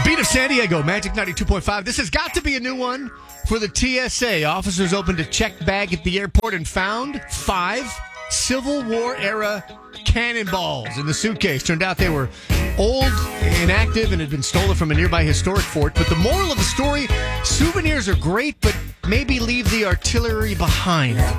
Beat of San Diego, Magic 92.5. This has got to be a new one for the TSA. Officers opened a check bag at the airport and found 5 Civil War era cannonballs in the suitcase. Turned out they were old, inactive, and had been stolen from a nearby historic fort. But the moral of the story, souvenirs are great, but maybe leave the artillery behind.